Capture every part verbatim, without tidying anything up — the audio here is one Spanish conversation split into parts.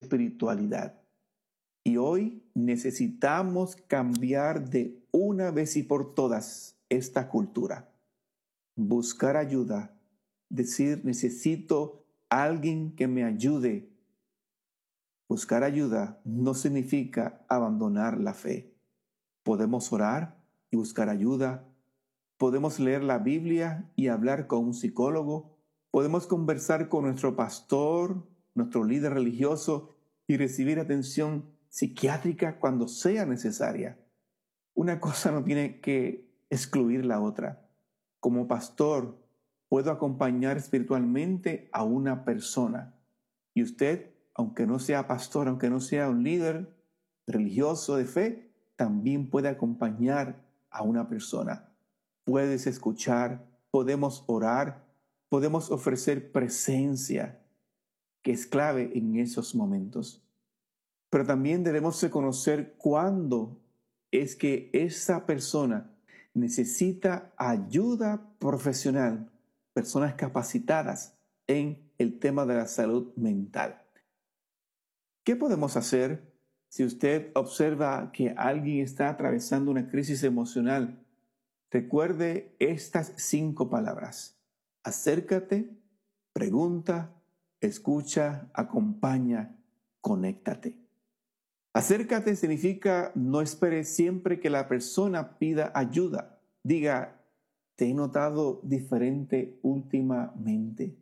espiritualidad. Y hoy necesitamos cambiar de una vez y por todas esta cultura. Buscar ayuda, decir necesito a alguien que me ayude. Buscar ayuda no significa abandonar la fe. Podemos orar y buscar ayuda. Podemos leer la Biblia y hablar con un psicólogo. Podemos conversar con nuestro pastor, nuestro líder religioso y recibir atención psiquiátrica cuando sea necesaria. Una cosa no tiene que excluir la otra. Como pastor, puedo acompañar espiritualmente a una persona. Y usted, aunque no sea pastor, aunque no sea un líder religioso de fe, también puede acompañar a una persona. Puedes escuchar, podemos orar, podemos ofrecer presencia, que es clave en esos momentos. Pero también debemos reconocer cuándo es que esa persona necesita ayuda profesional, personas capacitadas en el tema de la salud mental. ¿Qué podemos hacer si usted observa que alguien está atravesando una crisis emocional? Recuerde estas cinco palabras: acércate, pregunta, escucha, acompaña, conéctate. Acércate significa no esperes siempre que la persona pida ayuda. Diga, te he notado diferente últimamente.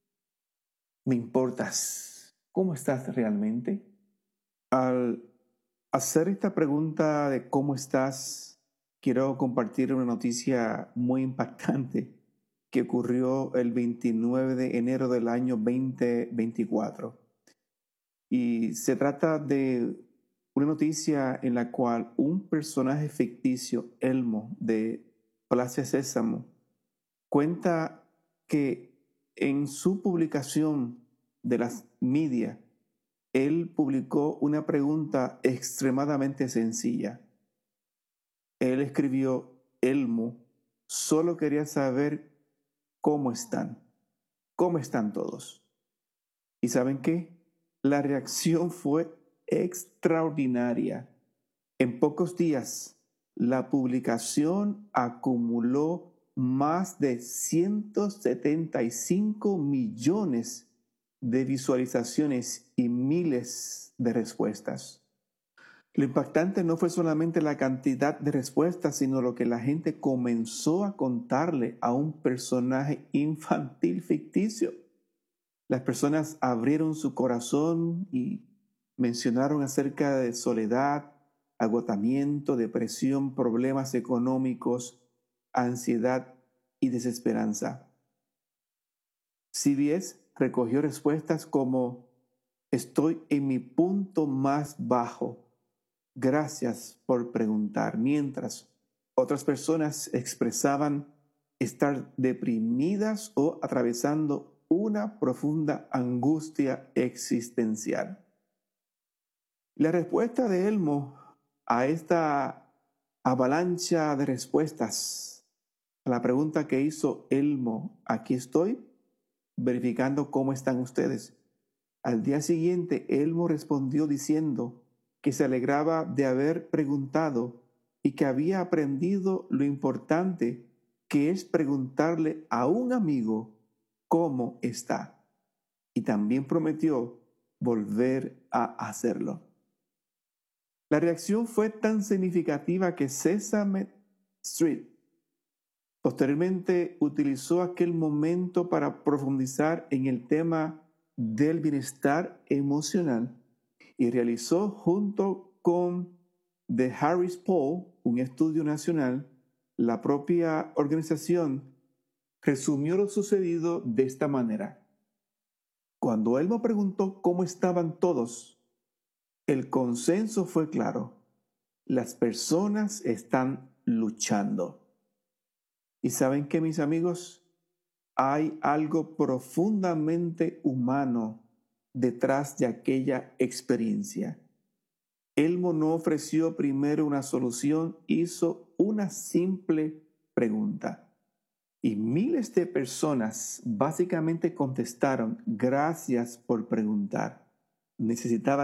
Me importas. ¿Cómo estás realmente? Al hacer esta pregunta de cómo estás, quiero compartir una noticia muy impactante que ocurrió el veintinueve de enero del año veinte veinticuatro. Y se trata de una noticia en la cual un personaje ficticio, Elmo, de Plaza Sésamo, cuenta que en su publicación de las media, él publicó una pregunta extremadamente sencilla. Él escribió, Elmo, solo quería saber cómo están. ¿Cómo están todos? ¿Y saben qué? La reacción fue extraordinaria. En pocos días, la publicación acumuló más de ciento setenta y cinco millones de visualizaciones y miles de respuestas. Lo impactante no fue solamente la cantidad de respuestas, sino lo que la gente comenzó a contarle a un personaje infantil ficticio. Las personas abrieron su corazón y mencionaron acerca de soledad, agotamiento, depresión, problemas económicos, ansiedad y desesperanza. C B S recogió respuestas como: estoy en mi punto más bajo. Gracias por preguntar. Mientras otras personas expresaban estar deprimidas o atravesando una profunda angustia existencial. La respuesta de Elmo a esta avalancha de respuestas, a la pregunta que hizo Elmo, aquí estoy, verificando cómo están ustedes. Al día siguiente, Elmo respondió diciendo que se alegraba de haber preguntado y que había aprendido lo importante que es preguntarle a un amigo cómo está. Y también prometió volver a hacerlo. La reacción fue tan significativa que Sesame Street posteriormente utilizó aquel momento para profundizar en el tema del bienestar emocional y realizó junto con The Harris Poll, un estudio nacional. La propia organización resumió lo sucedido de esta manera. Cuando Elmo preguntó cómo estaban todos, el consenso fue claro: las personas están luchando. ¿Y saben qué, mis amigos? Hay algo profundamente humano detrás de aquella experiencia. Elmo no ofreció primero una solución, hizo una simple pregunta. Y miles de personas básicamente contestaron: gracias por preguntar. Necesitaba